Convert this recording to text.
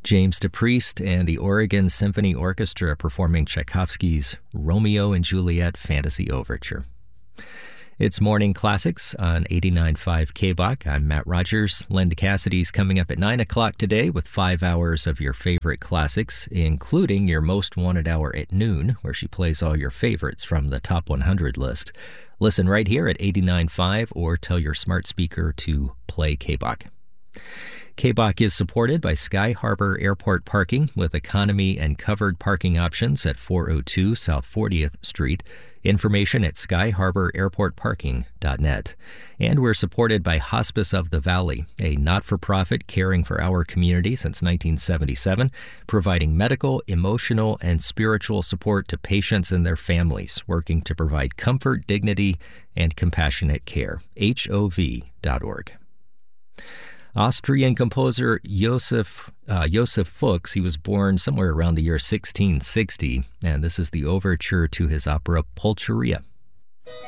James DePriest and the Oregon Symphony Orchestra performing Tchaikovsky's Romeo and Juliet Fantasy Overture. It's Morning Classics on 89.5 KBOK. I'm Matt Rogers. Linda Cassidy's coming up at 9 o'clock today with 5 hours of your favorite classics, including your most wanted hour at noon, where she plays all your favorites from the Top 100 list. Listen right here at 89.5 or tell your smart speaker to play KBOK. KBOK is supported by Sky Harbor Airport Parking with economy and covered parking options at 402 South 40th Street. Information at skyharbor.airportparking.net. And we're supported by Hospice of the Valley, a not-for-profit caring for our community since 1977, providing medical, emotional, and spiritual support to patients and their families, working to provide comfort, dignity, and compassionate care. HOV.org. Austrian composer Josef Fuchs, he was born somewhere around the year 1660, and this is the overture to his opera Pulcheria